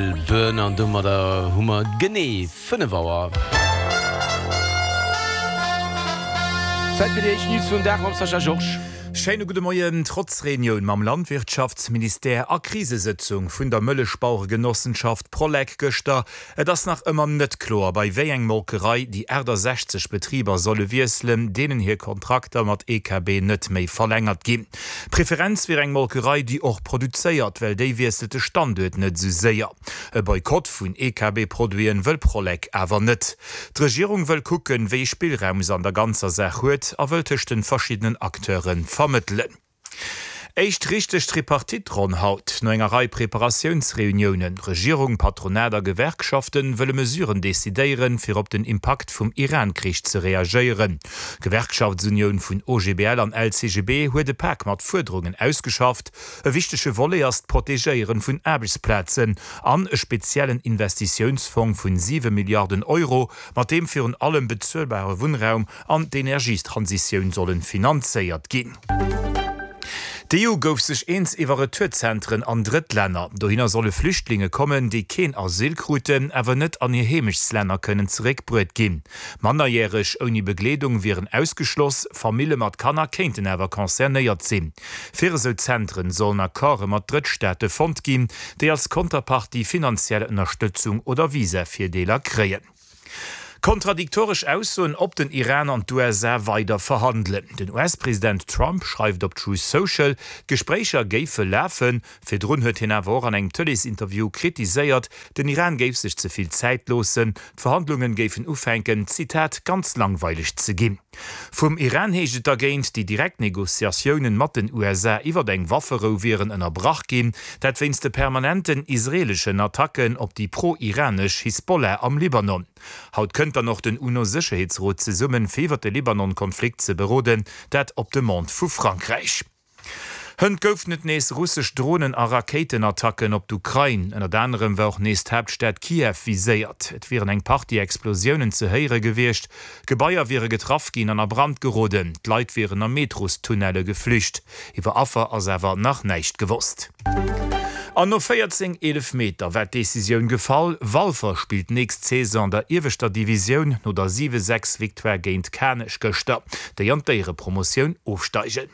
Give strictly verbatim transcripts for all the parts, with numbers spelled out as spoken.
Melbourne an dummer der Hummer gené fünfauer. Zeit für die News von der Hauptsache George. Scheine gute Moien trotz Reunion mam Landwirtschaftsminister a Krisesitzung vun der Mëllespaurgenossenschaft Prolek Göster, das nach immer net klar bei wéi eng Molkerei die Äder sechzig Betrieber solle wieselen, denen hier Kontrakter mat E K B net méi verlängert gin. Präferenz wie eng Molkerei, die och produzéiert, well déi wieselte Standet net so séier. E Boykott vun E K B-Produien wëll Prolek awer net. D' Regierung wëll kucken, wéi Spielraums an der ganzer Sach huet, a wëltech den verschiedenen Akteuren vermitteln. Echt richtig Tripartitron haut, no engerei Präparationsreunionen, Regierung, Patronäder, Gewerkschaften wëlle Mesuren desideieren fir op den Impact vum Iran-Krieg zu reagieren. Gewerkschaftsunion vun O G B L an L C G B huet de Pack mat Forderungen ausgeschafft, e wichtesche Wolle erst protegéieren vun Arbeitsplätzen an e speziellen Investitionsfonds vun sieben Milliarden Euro, mat dem fir allem bezahlbare Wohnraum an d'Energietransition sollen finanzéiert gin. Die E U gouf sech eens iwwer Tourzentren an Drittländer. Dohinner solle Flüchtlinge kommen, die keen Asylkruten awer net an ihr Hemischsländer können zurückbrüt gin. Manderjährech oni Bekleedung wären ausgeschloss, Familie mat Kanner kenten awer konzernéiert sinn. Vierse Zentren sollen a Kare mat Drittstädte fond gin, die als Konterpart die finanzielle Unterstützung oder Visa fir Deler kreien. Kontradiktorisch aussoen ob den Iran an d'U S A weiter verhandeln. Den U S-Präsident Trump schreibt op Truth Social, Gesprächer géife läfen, fir drun huet hin awer an eng Töllesinterview kritiséiert, den Iran géif sich zuviel Zeit losen, Verhandlungen géifen ufenken, Zitat, ganz langweilig ze ginn. Vom Iran heget ergéint die Direktnegoziationen mat den U S A iwwer eng Waffero wären ënnerbrach gin, dat wennst de permanenten israelischen Attacken op die pro-iranisch Hisbollah am Libanon. Haut könnt er noch den U N O-Sicherheitsrat ze summen fewer de Libanon-Konflikt ze beroden, dat op de Mond vu Frankreich. Hënd gouf net nees russsisch Drohnen a Raketenattacken op d'Ukraine, en der anderem war auch neest Hauptstadt Kiew viséiert. Et wären eng paar die Explosionen ze heere gewircht, Gebaier wäre getraff gin an der Brand geroden, d'Leit wären am Metrostunnelle geflücht. Iwer Affer as ewer nach neicht gewusst. An no vierzehn elf Meter wär Decision gefall, Walfer spielt nächst Saison an der Irwester Division no der sieben sechs Victoire géint Kärnech Göster, déi an ihre Promotion aufsteigen.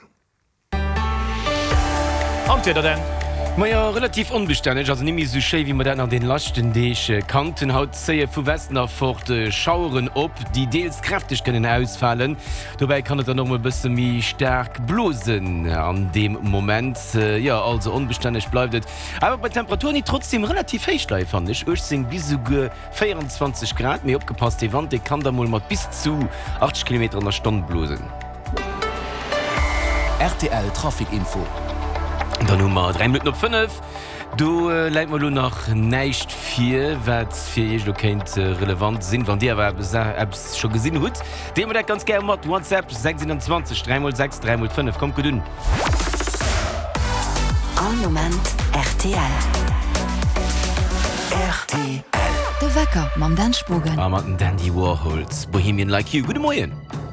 Antweder denn? Ma ja relativ unbeständig, also nimi so schön wie man dann an den lachten Deche Kanten haut sehe vu Westner fort äh, Schauren op, die deels kräftig können ausfallen. Dabei kann es dann noch ein bisschen wie stark blosen an dem Moment. Äh, ja, also unbeständig bleibt es. Aber bei Temperaturen die trotzdem relativ heiß fand ich. Ich sind bis zu vierundzwanzig Grad. Mir abgepasst, die Wand die kann da mal bis zu achtzig Kilometer in der Stunde blosen. R T L Trafikinfo. Dann Nummer drei Minuten auf fünf. Du äh, leit mal nach neicht vier, wat fir ich kennt äh, relevant sinn, wann dir Apps schon gesinn hut. Dem wir ganz gerne mat WhatsApp sechs zwei drei null sechs drei null fünf. Kommt gut. All moment R T L. R T L. De Wecker, mam Dan Spogen. Ah, mat Dandy Warhols. Bohemian Like You. Guten Morgen.